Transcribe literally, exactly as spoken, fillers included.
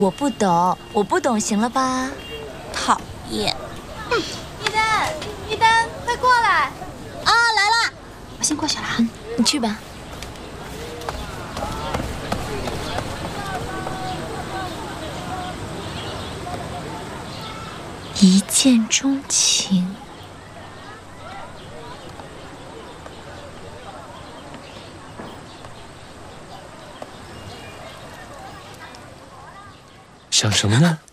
我不懂，我不懂，行了吧？讨厌！ 嗯，一丹，一丹，快过来！ 啊，来了， 我先过去了。 嗯，你去吧。一见钟情。 想什么呢？